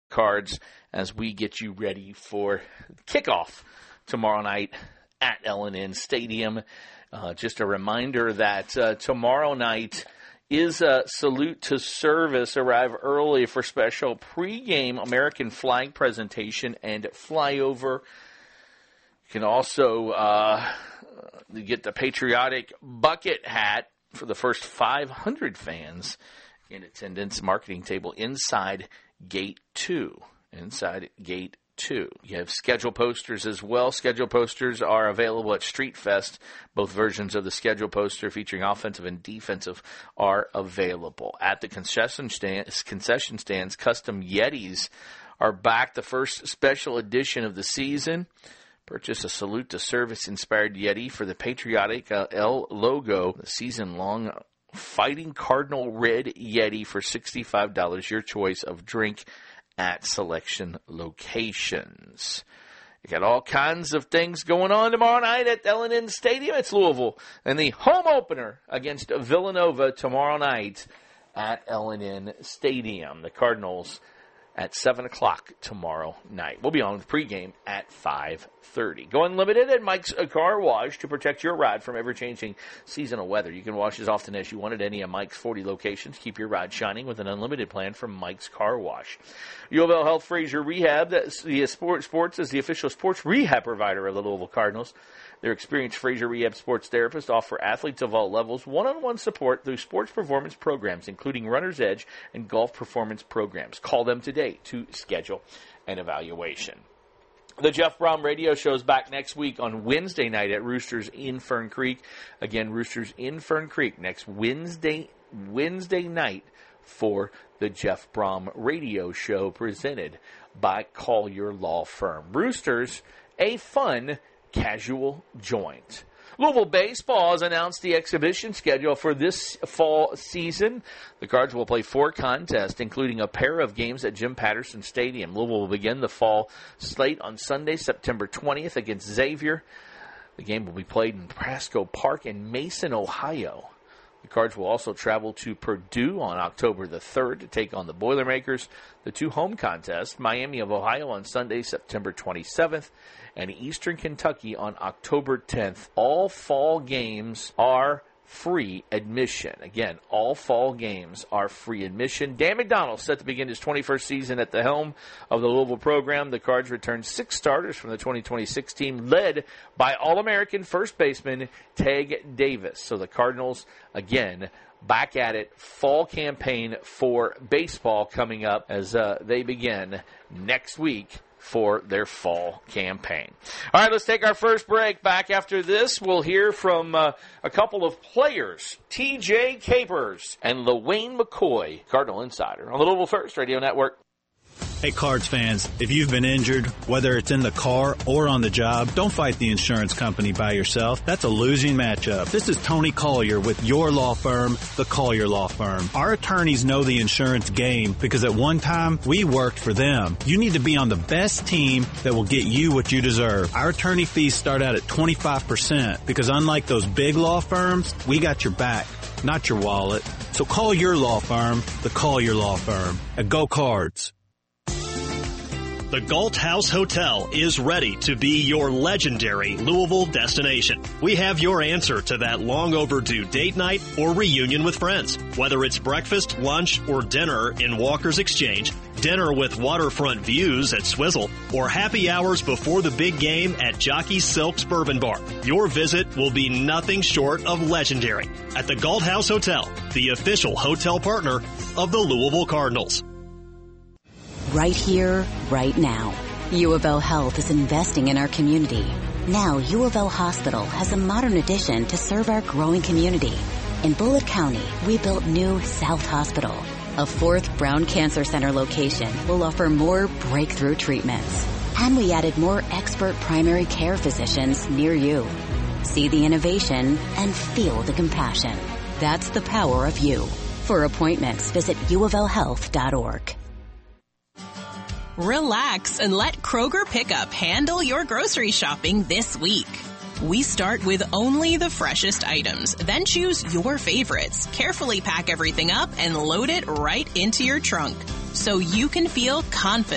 Cards as we get you ready for kickoff tomorrow night at L&N Stadium. Just a reminder that tomorrow night is a salute to service. Arrive early for special pregame American flag presentation and flyover. You can also get the patriotic bucket hat for the first 500 fans in attendance. Marketing table inside Gate 2. Inside Gate 2. You have schedule posters as well. Schedule posters are available at Street Fest. Both versions of the schedule poster featuring offensive and defensive are available. At the concession stands, custom Yetis are back. The first special edition of the season. Purchase a Salute to Service inspired Yeti for the patriotic L logo. The season-long Fighting Cardinal Red Yeti for $65. Your choice of drink at selection locations. You got all kinds of things going on tomorrow night at L&N Stadium. It's Louisville and the home opener against Villanova tomorrow night at L&N Stadium. The Cardinals at 7 o'clock tomorrow night. We'll be on with pregame at 5:30. Go unlimited at Mike's Car Wash to protect your ride from ever-changing seasonal weather. You can wash as often as you want at any of Mike's 40 locations. Keep your ride shining with an unlimited plan from Mike's Car Wash. U of L Health Fraser Rehab, the Sports is the official sports rehab provider of the Louisville Cardinals. Their experienced Fraser Rehab sports therapists offer athletes of all levels one-on-one support through sports performance programs, including Runner's Edge and golf performance programs. Call them today to schedule an evaluation. The Jeff Brom Radio Show is back next week on Wednesday night at Roosters in Fern Creek. Again, Roosters in Fern Creek next Wednesday night for the Jeff Brom Radio Show presented by Collier Law Firm. Roosters, a fun casual joint. Louisville Baseball has announced the exhibition schedule for this fall season. The Cards will play 4 contests, including a pair of games at Jim Patterson Stadium. Louisville will begin the fall slate on Sunday, September 20th against Xavier. The game will be played in Prasco Park in Mason, Ohio. The Cards will also travel to Purdue on October the 3rd to take on the Boilermakers. The 2 home contests, Miami of Ohio on Sunday, September 27th, and Eastern Kentucky on October 10th. All fall games are free admission. Again, all fall games are free admission. Dan McDonald set to begin his 21st season at the helm of the Louisville program. The Cards returned 6 starters from the 2026 team, led by All-American first baseman Teg Davis. So the Cardinals, again, back at it. Fall campaign for baseball coming up as they begin next week for their fall campaign. All right, let's take our first break. Back after this, we'll hear from a couple of players, T.J. Capers and LaWayne McCoy, Cardinal Insider, on the Louisville First Radio Network. Hey, Cards fans, if you've been injured, whether it's in the car or on the job, don't fight the insurance company by yourself. That's a losing matchup. This is Tony Collier with your law firm, the Collier Law Firm. Our attorneys know the insurance game because at one time, we worked for them. You need to be on the best team that will get you what you deserve. Our attorney fees start out at 25% because unlike those big law firms, we got your back, not your wallet. So call your law firm, the Collier Law Firm, and go Cards. The Galt House Hotel is ready to be your legendary Louisville destination. We have your answer to that long overdue date night or reunion with friends. Whether it's breakfast, lunch, or dinner in Walker's Exchange, dinner with waterfront views at Swizzle, or happy hours before the big game at Jockey Silk's Bourbon Bar, your visit will be nothing short of legendary at the Galt House Hotel, the official hotel partner of the Louisville Cardinals. Right here, right now. U of L Health is investing in our community. Now, U of L Hospital has a modern addition to serve our growing community. In Bullitt County, we built new South Hospital. A 4th Brown Cancer Center location will offer more breakthrough treatments. And we added more expert primary care physicians near you. See the innovation and feel the compassion. That's the power of you. For appointments, visit uoflhealth.org. Relax and let Kroger Pickup handle your grocery shopping this week. We start with only the freshest items, then choose your favorites, carefully pack everything up, and load it right into your trunk so you can feel confident